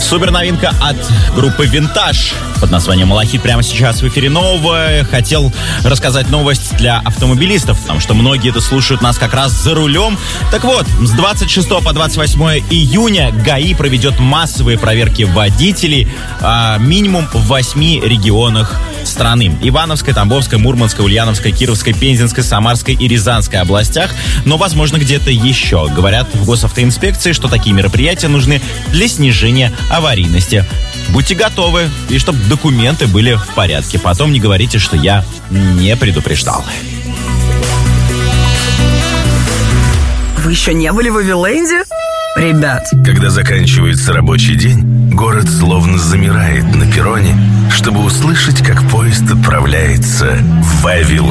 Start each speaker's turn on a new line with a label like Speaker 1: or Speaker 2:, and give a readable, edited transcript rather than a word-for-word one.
Speaker 1: Супер новинка от группы «Винтаж» под названием «Малахит» прямо сейчас в эфире нового. Хотел рассказать новость для автомобилистов, потому что многие это слушают нас как раз за рулем. Так вот, с 26 по 28 июня ГАИ проведет массовые проверки водителей минимум в 8 регионах страны. Ивановской, Тамбовской, Мурманской, Ульяновской, Кировской, Пензенской, Самарской и Рязанской областях, но, возможно, где-то еще. Говорят в госавтоинспекции, что такие мероприятия нужны для снижения аварийности. Будьте готовы, и чтобы документы были в порядке. Потом не говорите, что я не предупреждал.
Speaker 2: Вы еще не были в Вавиленде? Ребят.
Speaker 3: Когда заканчивается рабочий день, город словно замирает на перроне, чтобы услышать, как поезд отправляется в Вавилон.